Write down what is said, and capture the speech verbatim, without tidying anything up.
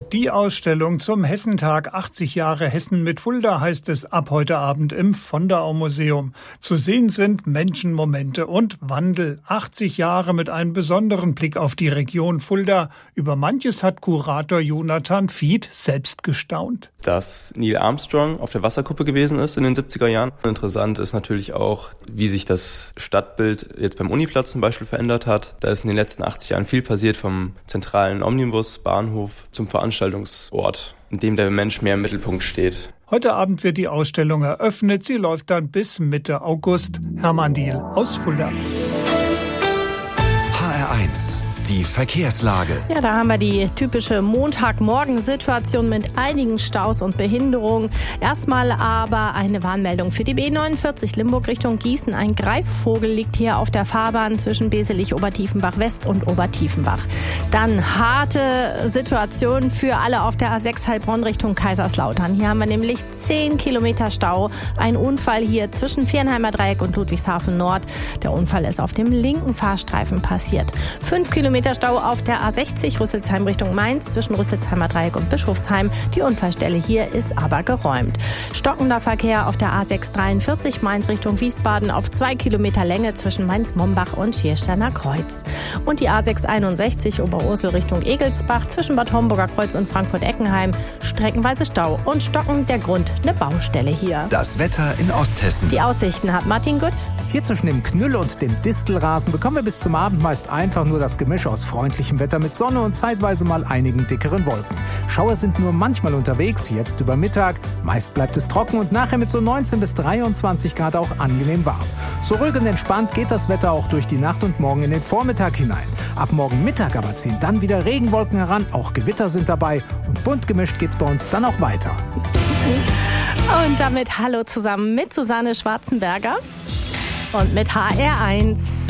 Die Ausstellung zum Hessentag achtzig Jahre Hessen mit Fulda heißt es ab heute Abend im von der Au Museum. Zu sehen sind Menschen, Momente und Wandel. achtzig Jahre mit einem besonderen Blick auf die Region Fulda. Über manches hat Kurator Jonathan Fied selbst gestaunt. Dass Neil Armstrong auf der Wasserkuppe gewesen ist in den siebziger Jahren. Interessant ist natürlich auch, wie sich das Stadtbild jetzt beim Uniplatz zum Beispiel verändert hat. Da ist in den letzten achtzig Jahren viel passiert, vom zentralen Omnibus, Bahnhof zum Veranstaltungsort, in dem der Mensch mehr im Mittelpunkt steht. Heute Abend wird die Ausstellung eröffnet. Sie läuft dann bis Mitte August. Hermann Diehl aus Fulda. H R eins. Die Verkehrslage. Ja, da haben wir die typische Montagmorgen-Situation mit einigen Staus und Behinderungen. Erstmal aber eine Warnmeldung für die B neunundvierzig Limburg Richtung Gießen. Ein Greifvogel liegt hier auf der Fahrbahn zwischen Beselich-Obertiefenbach-West und Obertiefenbach. Dann harte Situation für alle auf der A sechs Heilbronn Richtung Kaiserslautern. Hier haben wir nämlich zehn Kilometer Stau. Ein Unfall hier zwischen Viernheimer Dreieck und Ludwigshafen Nord. Der Unfall ist auf dem linken Fahrstreifen passiert. Fünf Kilometer Stau auf der A sechzig Rüsselsheim Richtung Mainz zwischen Rüsselsheimer Dreieck und Bischofsheim. Die Unfallstelle hier ist aber geräumt. Stockender Verkehr auf der A sechs dreiundvierzig Mainz Richtung Wiesbaden auf zwei Kilometer Länge zwischen Mainz-Mombach und Schiersteiner Kreuz. Und die A sechs einundsechzig Oberursel Richtung Egelsbach zwischen Bad Homburger Kreuz und Frankfurt-Eckenheim. Streckenweise Stau und stockend der Grund eine Baustelle hier. Das Wetter in Osthessen. Die Aussichten hat Martin Gutt. Hier zwischen dem Knüll und dem Distelrasen bekommen wir bis zum Abend meist einfach nur das Gemisch aus freundlichem Wetter mit Sonne und zeitweise mal einigen dickeren Wolken. Schauer sind nur manchmal unterwegs, jetzt über Mittag. Meist bleibt es trocken und nachher mit so neunzehn bis dreiundzwanzig Grad auch angenehm warm. So ruhig und entspannt geht das Wetter auch durch die Nacht und morgen in den Vormittag hinein. Ab morgen Mittag aber ziehen dann wieder Regenwolken heran, auch Gewitter sind dabei und bunt gemischt geht's bei uns dann auch weiter. Und damit hallo zusammen mit Susanne Schwarzenberger und mit H R eins.